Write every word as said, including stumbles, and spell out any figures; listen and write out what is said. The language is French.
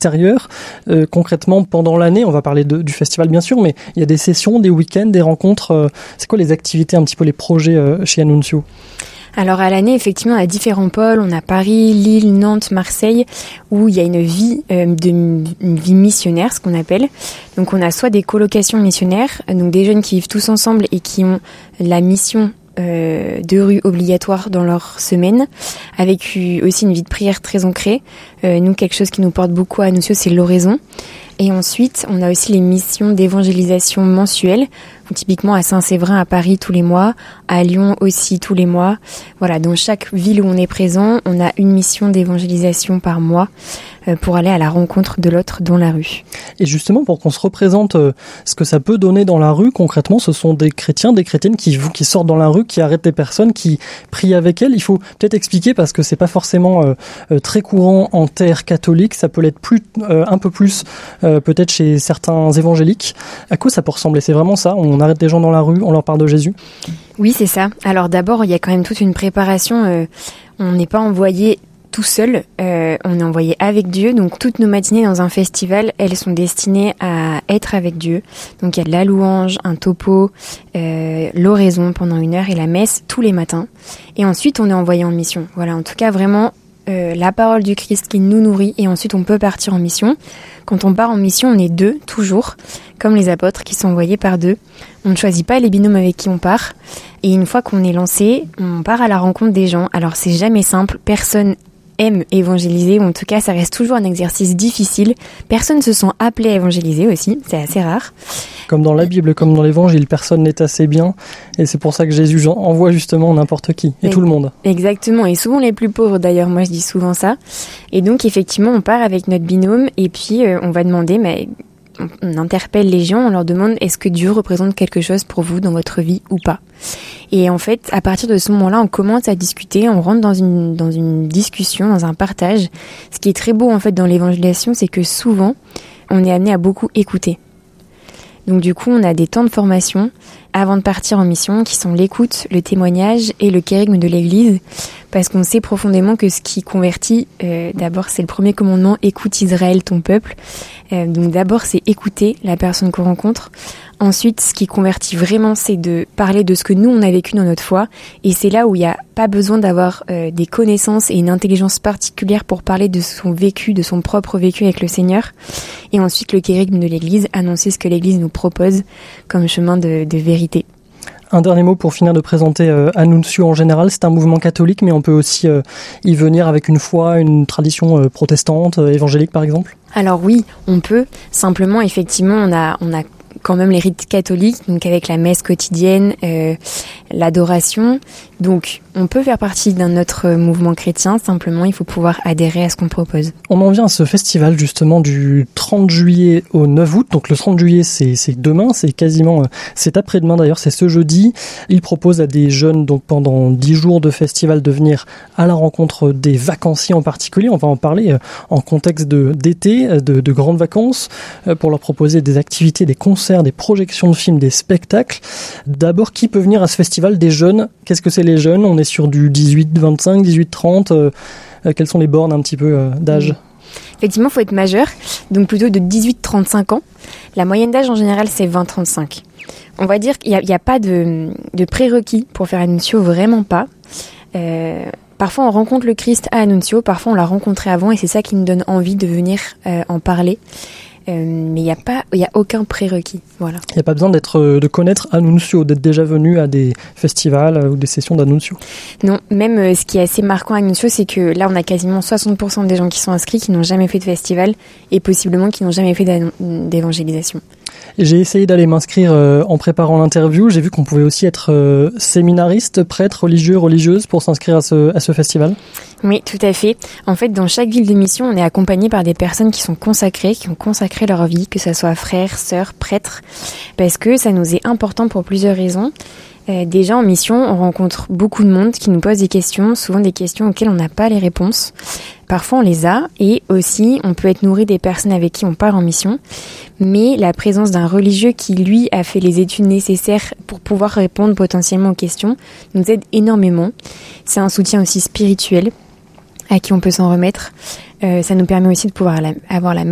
extérieur. Euh, concrètement, pendant l'année, on va parler de, du festival bien sûr, mais il y a des sessions, des week-ends, des rencontres. Euh, c'est quoi les activités, un petit peu les projets euh, chez Anuncio ? Alors à l'année, effectivement, on a différents pôles. On a Paris, Lille, Nantes, Marseille, où il y a une vie euh, de une vie missionnaire, ce qu'on appelle. Donc on a soit des colocations missionnaires, donc des jeunes qui vivent tous ensemble et qui ont la mission euh, de rue obligatoire dans leur semaine, avec aussi une vie de prière très ancrée. Euh, nous, quelque chose qui nous porte beaucoup à Anuncio, c'est l'oraison. Et ensuite, on a aussi les missions d'évangélisation mensuelles, typiquement à Saint-Séverin à Paris tous les mois, à Lyon aussi tous les mois. Voilà, dans chaque ville où on est présent, on a une mission d'évangélisation par mois euh, pour aller à la rencontre de l'autre dans la rue. Et justement, pour qu'on se représente euh, ce que ça peut donner dans la rue, concrètement, ce sont des chrétiens, des chrétiennes qui, qui sortent dans la rue, qui arrêtent des personnes, qui prient avec elles. Il faut peut-être expliquer parce que c'est pas forcément euh, euh, très courant en terre catholique, ça peut l'être plus, euh, un peu plus euh, peut-être chez certains évangéliques. À quoi ça peut ressembler ? C'est vraiment ça ? On arrête des gens dans la rue, on leur parle de Jésus ? Oui, c'est ça. Alors d'abord, il y a quand même toute une préparation. Euh, on n'est pas envoyé tout seul, euh, on est envoyé avec Dieu. Donc toutes nos matinées dans un festival, elles sont destinées à être avec Dieu. Donc il y a de la louange, un topo, euh, l'oraison pendant une heure et la messe tous les matins. Et ensuite, on est envoyé en mission. Voilà, en tout cas, vraiment... Euh, la parole du Christ qui nous nourrit et ensuite on peut partir en mission. Quand on part en mission, on est deux, toujours, comme les apôtres qui sont envoyés par deux. On ne choisit pas les binômes avec qui on part. Et une fois qu'on est lancé, on part à la rencontre des gens. Alors c'est jamais simple, personne aime évangéliser, ou en tout cas ça reste toujours un exercice difficile. Personne ne se sent appelé à évangéliser aussi, c'est assez rare. Comme dans la Bible, comme dans l'Évangile, personne n'est assez bien, et c'est pour ça que Jésus envoie justement n'importe qui, et, et tout le monde. Exactement, et souvent les plus pauvres d'ailleurs, moi je dis souvent ça. Et donc effectivement on part avec notre binôme, et puis euh, on va demander, mais on interpelle les gens, on leur demande est-ce que Dieu représente quelque chose pour vous dans votre vie ou pas. Et en fait, à partir de ce moment-là, on commence à discuter, on rentre dans une, dans une discussion, dans un partage. Ce qui est très beau en fait dans l'évangélisation, c'est que souvent, on est amené à beaucoup écouter. Donc du coup, on a des temps de formation avant de partir en mission qui sont l'écoute, le témoignage et le kérigme de l'Église, parce qu'on sait profondément que ce qui convertit, euh, d'abord c'est le premier commandement, écoute Israël, ton peuple. Euh, donc d'abord c'est écouter la personne qu'on rencontre. Ensuite, ce qui convertit vraiment, c'est de parler de ce que nous, on a vécu dans notre foi. Et c'est là où il n'y a pas besoin d'avoir euh, des connaissances et une intelligence particulière pour parler de son vécu, de son propre vécu avec le Seigneur. Et ensuite, le kérigme de l'Église, annoncer ce que l'Église nous propose comme chemin de, de vérité. Un dernier mot pour finir de présenter euh, Anuncio en général. C'est un mouvement catholique, mais on peut aussi euh, y venir avec une foi, une tradition euh, protestante, euh, évangélique par exemple. Alors oui, on peut. Simplement, effectivement, on a... On a quand même les rites catholiques, donc avec la messe quotidienne, euh, l'adoration. Donc, on peut faire partie d'un autre mouvement chrétien, simplement, il faut pouvoir adhérer à ce qu'on propose. On en vient à ce festival, justement, du trente juillet au neuf août. Donc, le trente juillet, c'est, c'est demain, c'est quasiment, c'est après-demain d'ailleurs, c'est ce jeudi. Il propose à des jeunes, donc, pendant dix jours de festival, de venir à la rencontre des vacanciers en particulier. On va en parler en contexte de, d'été, de, de grandes vacances, pour leur proposer des activités, des concerts, des projections de films, des spectacles. D'abord, qui peut venir à ce festival? Des jeunes. Qu'est-ce que c'est les jeunes? On est sur du dix-huit vingt-cinq, dix-huit trente. Euh, quelles sont les bornes un petit peu euh, d'âge? Effectivement, il faut être majeur, donc plutôt de dix-huit à trente-cinq ans. La moyenne d'âge en général, c'est vingt à trente-cinq. On va dire qu'il n'y a, a pas de, de prérequis pour faire Anuncio, vraiment pas. Euh, parfois, on rencontre le Christ à Anuncio, parfois on l'a rencontré avant, et c'est ça qui nous donne envie de venir euh, en parler. Euh, mais il n'y a pas, il y a aucun prérequis, voilà. Il n'y a pas besoin d'être, de connaître Anuncio, d'être déjà venu à des festivals ou des sessions d'Anuncio. Non, même euh, ce qui est assez marquant à Anuncio, c'est que là, on a quasiment soixante pour cent des gens qui sont inscrits qui n'ont jamais fait de festival et possiblement qui n'ont jamais fait d'évangélisation. J'ai essayé d'aller m'inscrire euh, en préparant l'interview. J'ai vu qu'on pouvait aussi être euh, séminariste, prêtre, religieux, religieuse pour s'inscrire à ce, à ce festival. Oui, tout à fait. En fait, dans chaque ville de mission, on est accompagné par des personnes qui sont consacrées, qui ont consacré leur vie, que ce soit frères, sœurs, prêtres, parce que ça nous est important pour plusieurs raisons. Euh, déjà en mission, on rencontre beaucoup de monde qui nous pose des questions, souvent des questions auxquelles on n'a pas les réponses. Parfois on les a, et aussi on peut être nourri des personnes avec qui on part en mission, mais la présence d'un religieux qui lui a fait les études nécessaires pour pouvoir répondre potentiellement aux questions nous aide énormément. C'est un soutien aussi spirituel à qui on peut s'en remettre. Euh, ça nous permet aussi de pouvoir la, avoir la